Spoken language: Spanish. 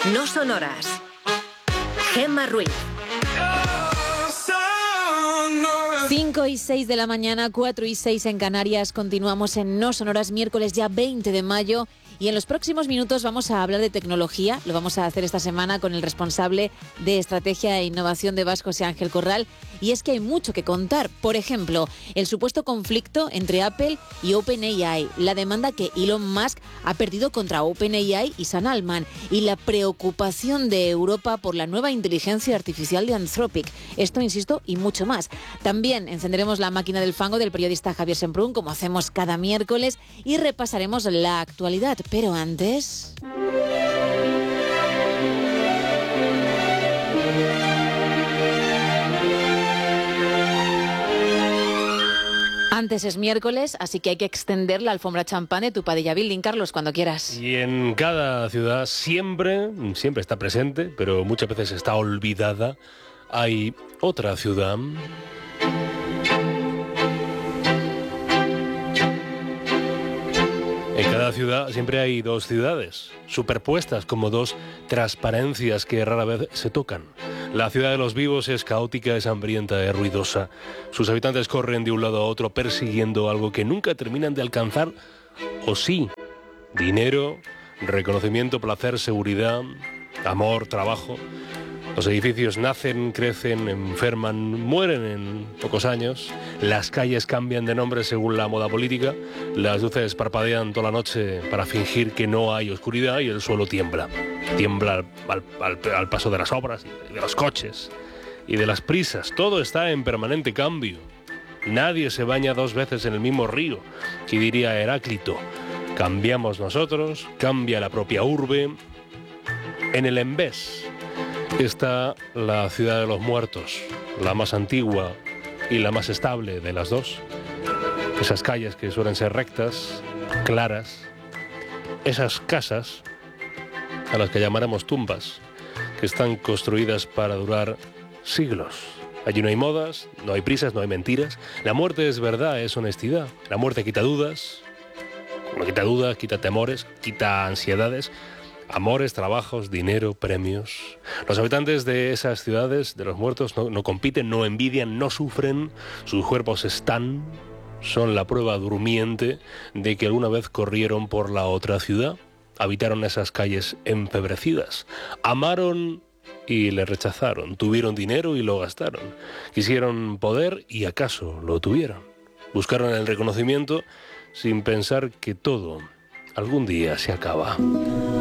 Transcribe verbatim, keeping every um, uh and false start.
No sonoras. Gemma Ruiz. cinco y seis de la mañana, cuatro y seis en Canarias. Continuamos en No Sonoras, miércoles ya veinte de mayo. Y en los próximos minutos vamos a hablar de tecnología. Lo vamos a hacer esta semana con el responsable de Estrategia e Innovación de Vasco, Ángel Corral. Y es que hay mucho que contar. Por ejemplo, el supuesto conflicto entre Apple y OpenAI, la demanda que Elon Musk ha perdido contra OpenAI y Sam Altman, y la preocupación de Europa por la nueva inteligencia artificial de Anthropic. Esto, insisto, y mucho más. También encenderemos la máquina del fango del periodista Javier Semprún, como hacemos cada miércoles, y repasaremos la actualidad. Pero antes... Antes es miércoles, así que hay que extender la alfombra champán de tu Padilla Building, Carlos, cuando quieras. Y en cada ciudad siempre, siempre está presente, pero muchas veces está olvidada, hay otra ciudad. En cada ciudad siempre hay dos ciudades, superpuestas como dos transparencias que rara vez se tocan. La ciudad de los vivos es caótica, es hambrienta, es ruidosa. Sus habitantes corren de un lado a otro persiguiendo algo que nunca terminan de alcanzar, o sí, dinero, reconocimiento, placer, seguridad, amor, trabajo. Los edificios nacen, crecen, enferman, mueren en pocos años. Las calles cambian de nombre según la moda política. Las luces parpadean toda la noche para fingir que no hay oscuridad y el suelo tiembla. Tiembla al, al, al paso de las obras, de los coches y de las prisas. Todo está en permanente cambio. Nadie se baña dos veces en el mismo río, que diría Heráclito. Cambiamos nosotros, cambia la propia urbe. En el Envés está la ciudad de los muertos, la más antigua y la más estable de las dos. Esas calles que suelen ser rectas, claras, esas casas a las que llamaremos tumbas, que están construidas para durar siglos. Allí no hay modas, no hay prisas, no hay mentiras. La muerte es verdad, es honestidad. La muerte quita dudas, no quita dudas, quita temores, quita ansiedades. Amores, trabajos, dinero, premios. Los habitantes de esas ciudades, de los muertos, no, no compiten, no envidian, no sufren. Sus cuerpos están, son la prueba durmiente de que alguna vez corrieron por la otra ciudad. Habitaron esas calles enfebrecidas. Amaron y le rechazaron. Tuvieron dinero y lo gastaron. Quisieron poder y acaso lo tuvieron. Buscaron el reconocimiento sin pensar que todo algún día se acaba.